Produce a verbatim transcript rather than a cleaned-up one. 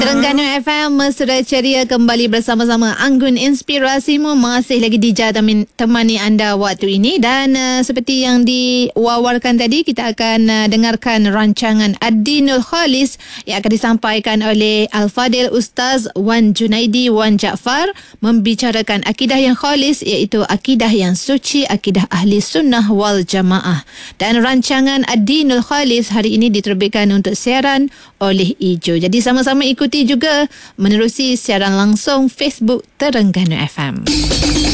Terengganu F M mesra ceria kembali bersama-sama Anggun Inspirasimu masih lagi dijamin temani anda waktu ini dan uh, seperti yang diwawarkan tadi kita akan uh, dengarkan rancangan Ad-Dinul Khalis yang akan disampaikan oleh Al-Fadil Ustaz Wan Junaidi Wan Jaafar membicarakan akidah yang khalis iaitu akidah yang suci, akidah ahli sunnah wal jamaah. Dan rancangan Ad-Dinul Khalis hari ini diterbitkan untuk siaran oleh Ijo. Jadi sama-sama ikuti juga menerusi siaran langsung Facebook Terengganu F M.